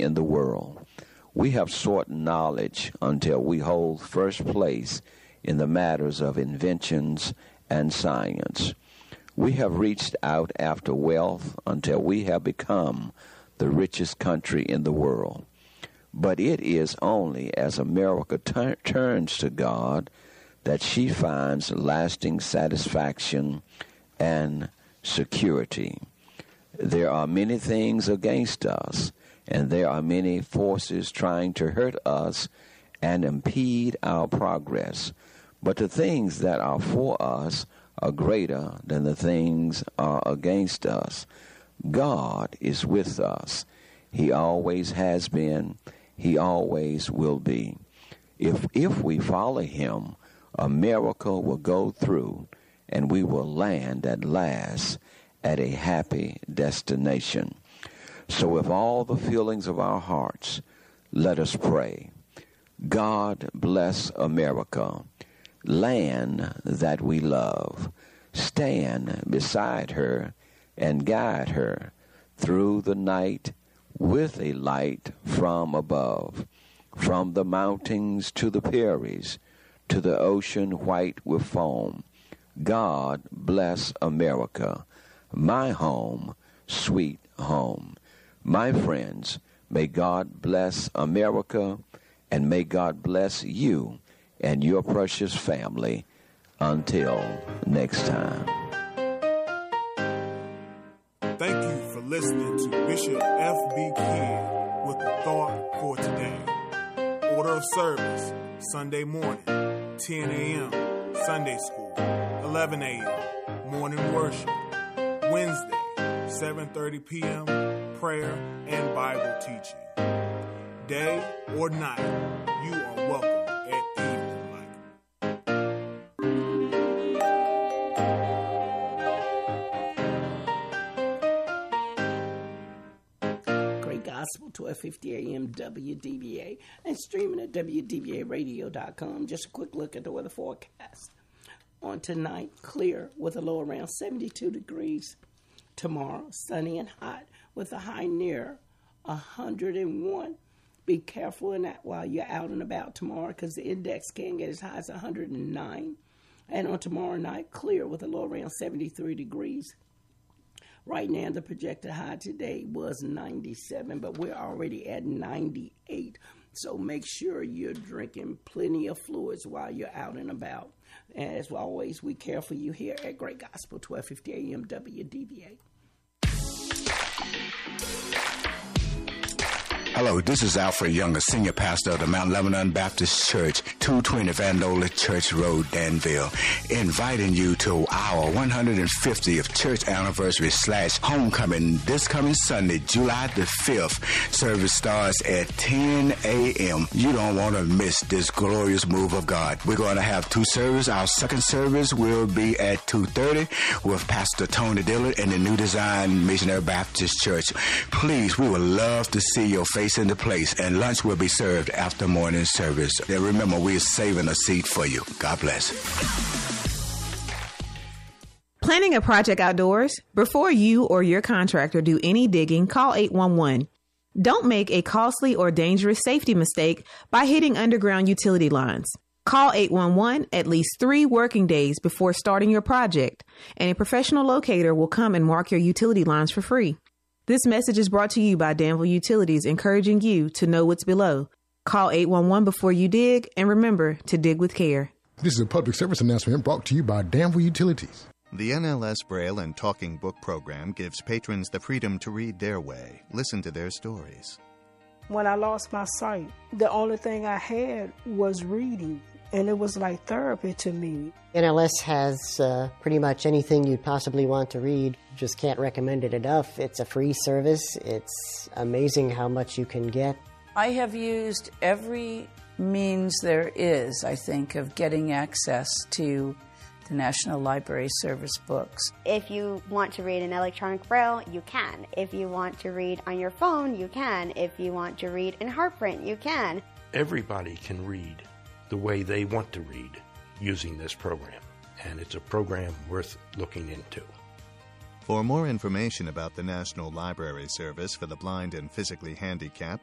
in the world. We have sought knowledge until we hold first place in the matters of inventions and science. We have reached out after wealth until we have become the richest country in the world. But it is only as America turns to God that she finds lasting satisfaction and security. There are many things against us, and there are many forces trying to hurt us and impede our progress. But the things that are for us are greater than the things are against us. God is with us. He always has been. He always will be. If we follow him, a miracle will go through, and we will land at last at a happy destination. So with all the feelings of our hearts, let us pray. God bless America, land that we love. Stand beside her and guide her through the night with a light from above, from the mountains to the prairies, to the ocean white with foam. God bless America, my home, sweet home. My friends, may God bless America, and may God bless you and your precious family. Until next time. Thank you for listening to Bishop F.B. King with the Thought for Today. Order of service, Sunday morning, 10 a.m., Sunday school, 11 a.m., morning worship. Wednesday, 7:30 p.m., prayer and Bible teaching. Day or night, you are welcome at Evening Light. Great Gospel, 1250 AM WDBA, and streaming at WDBAradio.com. Just a quick look at the weather forecast. On tonight, clear with a low around 72 degrees. Tomorrow, sunny and hot with a high near 101. Be careful in that while you're out and about tomorrow, because the index can get as high as 109. And on tomorrow night, clear with a low around 73 degrees. Right now, the projected high today was 97, but we're already at 98. So make sure you're drinking plenty of fluids while you're out and about. As always, we care for you here at Great Gospel, 1250 AM WDBA. Hello, this is Alfred Younger, Senior Pastor of the Mount Lebanon Baptist Church, 220 Vandola Church Road, Danville, inviting you to our 150th church anniversary / homecoming this coming Sunday, July the 5th. Service starts at 10 a.m. You don't want to miss this glorious move of God. We're going to have two services. Our second service will be at 2:30 with Pastor Tony Dillard and the New Design Missionary Baptist Church. Please, we would love to see your face in the place, and lunch will be served after morning service. And remember, we're saving a seat for you. God bless. Planning a project outdoors? Before you or your contractor do any digging, call 811. Don't make a costly or dangerous safety mistake by hitting underground utility lines. Call 811 at least 3 working days before starting your project, and a professional locator will come and mark your utility lines for free. This message is brought to you by Danville Utilities, encouraging you to know what's below. Call 811 before you dig, and remember to dig with care. This is a public service announcement brought to you by Danville Utilities. The NLS Braille and Talking Book program gives patrons the freedom to read their way, listen to their stories. When I lost my sight, the only thing I had was reading, and it was like therapy to me. NLS has pretty much anything you'd possibly want to read. Just can't recommend it enough. It's a free service. It's amazing how much you can get. I have used every means there is, I think, of getting access to the National Library Service books. If you want to read in electronic braille, you can. If you want to read on your phone, you can. If you want to read in HeartPrint, you can. Everybody can read the way they want to read using this program, and it's a program worth looking into. For more information about the National Library Service for the blind and physically handicapped,